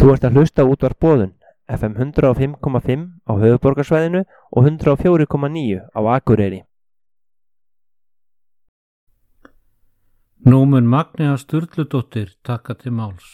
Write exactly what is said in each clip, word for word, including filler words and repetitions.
Þú ert að hlusta á útvarp Boðun, F M hundrað og fimm komma fimm á höfuðborgarsvæðinu og hundrað og fjögur komma níu á Akureyri. Nú mun Magnea Sturludóttir taka til máls.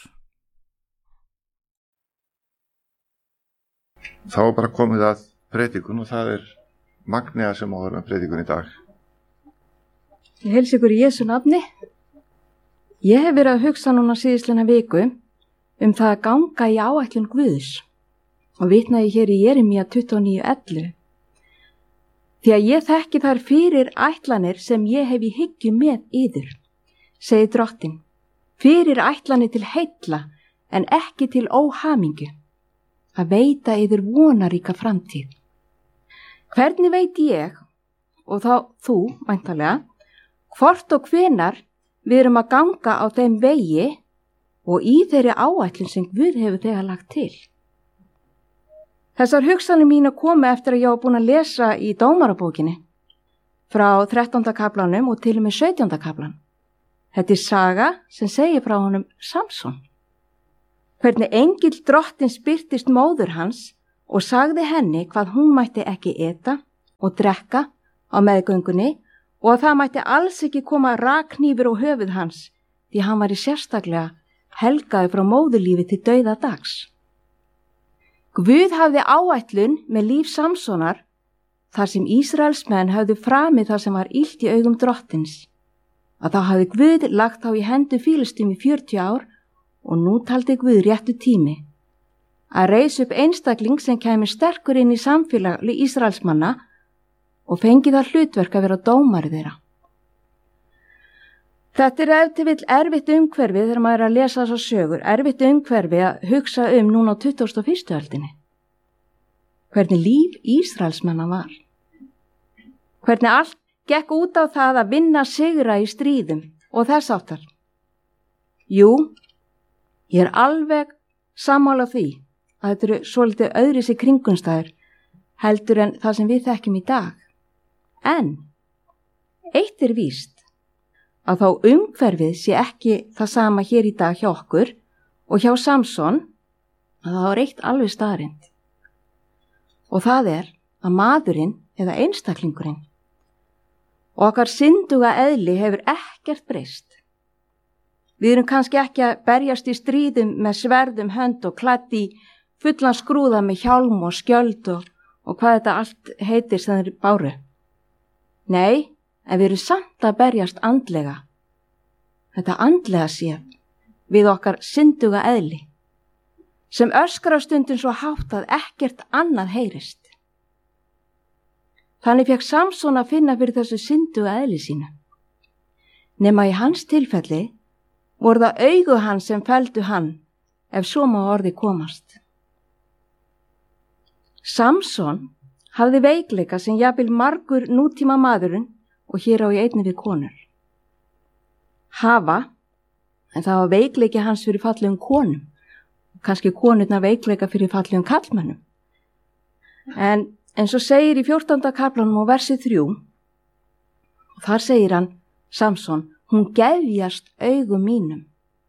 Þá er bara komið að predikun og það er Magnea sem á að vera með predikun í dag. Ég heilsa ykkur í Jesú nafni. Ég hef verið að hugsa núna síðisleina viku um það að ganga í áætlun Guðs og vitnaði hér í Jeremía tuttugu og níu ellefu. Því að ég þekki þær fyrir ætlanir sem ég hef í hyggju með yður, segir Drottinn, fyrir ætlanir til heilla en ekki til óhamingju, að veita yður vonaríka framtíð. Hvernig veit ég, og þá þú, væntanlega, hvort og hvenar við erum að ganga á þeim vegi og í þeirri áætlun sem Guð hefur þegar lagt til. Þessar hugsanir mínu komu eftir að ég var búin að lesa í Dómarabókinni frá þrettánda kaflanum og til og með sautjánda kaflan. Þetta er saga sem segir frá honum Samson. Hvernig engill Drottins birtist móður hans og sagði henni hvað hún mætti ekki eta og drekka á meðgöngunni og að það mætti alls ekki koma rakhnífur á höfuð hans því hann var í sérstaklega helgaði frá móðurlífi til dauða dags. Guð hafði áætlun með líf Samsonar þar sem Ísraelsmenn hafði framið það sem var illt í augum Drottins. Að þá hafði Guð lagt þá í hendur Fílistum í fjörutíu ár og nú taldi Guð réttu tími að reisa upp einstakling sem kæmi sterkur inn í samfélag Ísraelsmanna og fengi það hlutverk að vera dómari þeirra. Þetta er ef til vill erfitt umhverfi þegar maður er að lesa þessar sögur, erfitt umhverfi að hugsa um núna á tuttugustu og fyrstu öldinni. Hvernig líf Ísraelsmanna var. Hvernig allt gekk út á það að vinna sigra í stríðum og þess áttar. Jú, ég er alveg sammála því að þetta eru svolítið öðris í kringumstæður heldur en það sem við þekkjum í dag. En eitt er víst að þá umhverfið sé ekki það sama hér í dag hjá okkur og hjá Samson að það var eitt alveg staðreynd. Og það er að maðurinn eða einstaklingurinn og okkar synduga eðli hefur ekkert breyst. Við erum kannski ekki að berjast í stríðum með sverðum hönd og klætt í fullan skrúða með hjálm og skjöld og, og hvað þetta allt heitir sem þeir báru. Nei, en við erum samt að berjast andlega. Þetta andlega séð við okkar synduga eðli sem öskrar stundum svo hátt að ekkert annað heyrist. Þannig fekk Samson að finna fyrir þessu synduga eðli sínu. Nema í hans tilfelli voru það augu hans sem felldu hann ef svo má orði komast. Samson hafði veikleika sem jafnvel margur nútíma maðurinn og hér á ég einnig við konur. Hafa, en það var veikleiki hans fyrir fallegum konum, kannski konurna veikleika fyrir fallegum kallmönnum. En eins og segir í fjórtánda kaflanum og versi þrjú, þar segir hann, Samson, hún gefjast augum mínum.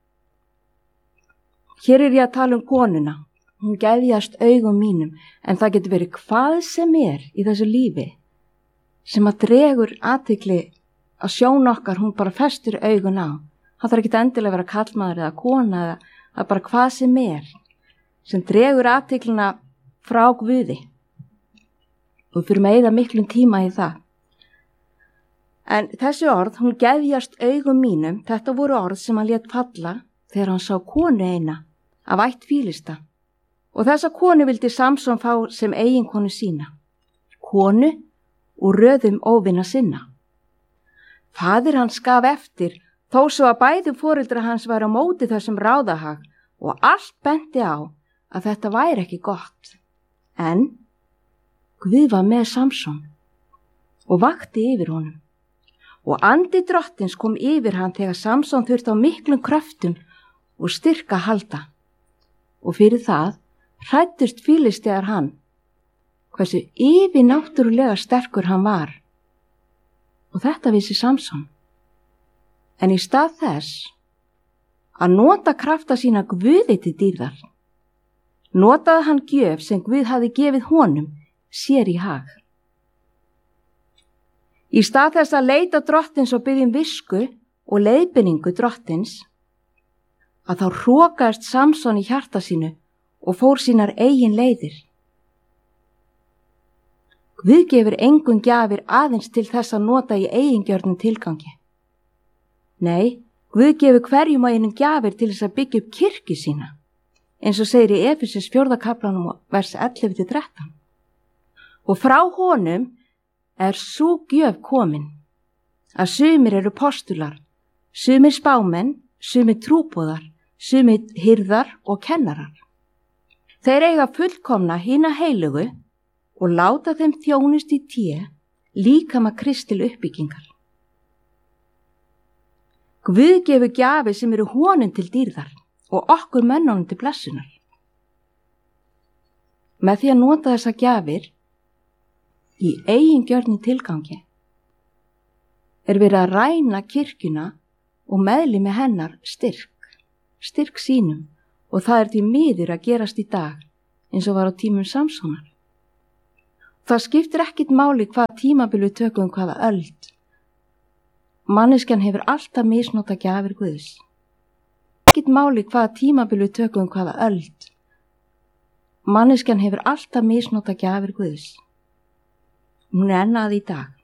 Hér er ég að tala um konuna, hún gefjast augum mínum, en það getur verið hvað sem er í þessu lífi sem að dregur athygli að sjón okkar, hún bara festur augun á. Það þarf ekki endilega að vera kallmaður eða kona eða að bara hvað sem er sem dregur athyglina frá Guði og fyrir með eða miklum tíma í það. En þessi orð, hún gefjast augum mínum, þetta voru orð sem hann lét falla þegar hann sá konu eina af ætt Fílista og þessa konu vildi Samson fá sem eiginkonu sína, konu úr röðum óvina sinna. Faðir hans gaf eftir þó svo að bæði foreldrar hans væri á móti þessum ráðahag og allt benti á að þetta væri ekki gott. En Guð var með Samson og vakti yfir honum og andi Drottins kom yfir hann þegar Samson þurfti á miklum kröftum og styrka halda og fyrir það hræddust Fílistear hann hversu yfirnáttúrulega sterkur hann var. Og þetta vissi Samson. En í stað þess að nota krafta sína Guði til dýrðar, Notaði hann gjöf sem Guð hafði gefið honum sér í hag. Í stað þess að leita drottins og biðja um visku og leiðbeiningu drottins, að þá hrokaðist Samson í hjarta sínu og fór sínar eigin leiðir. Guð gefur engum gjafir aðeins til þess að nota í eigingjörnum tilgangi. Nei, Guð gefur hverjum og einum gjafir til þess að byggja upp kirkju sína, eins og segir í Efesus fjórða kaflanum vers ellefu til þrettán. Og frá honum er sú gjöf komin, að sumir eru postular, sumir spámenn, sumir trúboðar, sumir hirðar og kennarar. Þeir eiga fullkomna hina heilugu og láta þeim þjónust í té líkama Kristi til uppbyggingar. Guð gefur gjafir sem eru honum til dýrðar og okkur mönnunum til blessunar. Með því að nota þessa gjafir í eigingjörnum tilgangi er verið að ræna kirkjuna og meðlimi hennar styrk, styrk sínum, og það er því miður að gerast í dag eins og var á tímum Samsonar. Það skiptir ekkit máli hvað tímabil við tökum hvaða öld. Manneskjan hefur alltaf misnota gjafir Guðs. Ekkit máli hvaða tímabil við tökum hvaða öld. Manneskjan hefur alltaf misnota gjafir Guðs. Hún er enn að í dag.